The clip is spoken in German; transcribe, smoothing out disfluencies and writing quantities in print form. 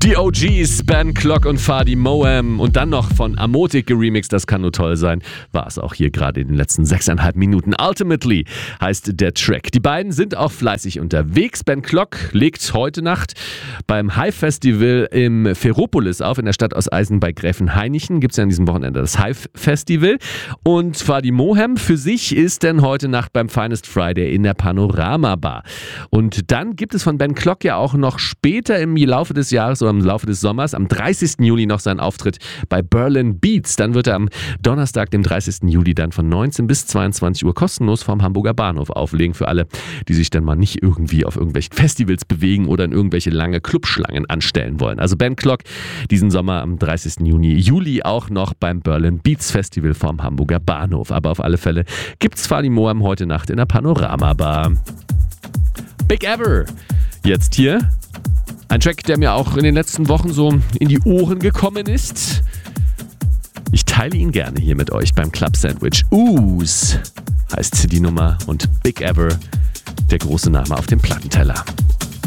Die OGs, Ben Clock und Fadi Moem und dann noch von Amotik geremixed, das kann nur toll sein, war es auch hier gerade in den letzten 6,5 Minuten. Ultimately heißt der Track. Die beiden sind auch fleißig unterwegs. Ben Clock legt heute Nacht beim Hive Festival im Ferropolis auf, in der Stadt Osteisen bei Gräfenhainichen. Gibt es ja an diesem Wochenende das Hive Festival. Und Fadi Moem für sich ist denn heute Nacht beim Finest Friday in der Panorama Bar. Und dann gibt es von Ben Clock ja auch noch später im Laufe des Jahres oder im Laufe des Sommers am 30. Juli noch seinen Auftritt bei Berlin Beats. Dann wird er am Donnerstag, dem 30. Juli, dann von 19 bis 22 Uhr kostenlos vom Hamburger Bahnhof auflegen für alle, die sich dann mal nicht irgendwie auf irgendwelchen Festivals bewegen oder in irgendwelche lange Clubschlangen anstellen wollen. Also Ben Clock diesen Sommer am 30. Juli auch noch beim Berlin Beats Festival vom Hamburger Bahnhof. Aber auf alle Fälle gibt's Fadi Moem heute Nacht in der Panorama Bar. Big Ever. Jetzt hier ein Track, der mir auch in den letzten Wochen so in die Ohren gekommen ist. Ich teile ihn gerne hier mit euch beim Club Sandwich. Ooze heißt die Nummer und Big Ever, der große Name auf dem Plattenteller.